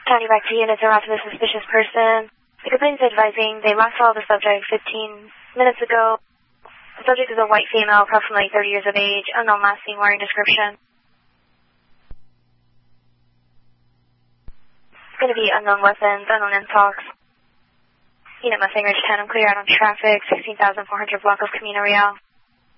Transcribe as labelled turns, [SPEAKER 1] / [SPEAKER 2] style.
[SPEAKER 1] County back to units are after the suspicious person. The complaint is advising they last saw the subject 15 minutes ago. The subject is a white female, approximately 30 years of age, unknown last seen wearing description. It's going to be unknown weapons, unknown intox. Unit Mustang Ridge 10, I'm clear out on traffic, 16,400 block of Camino Real.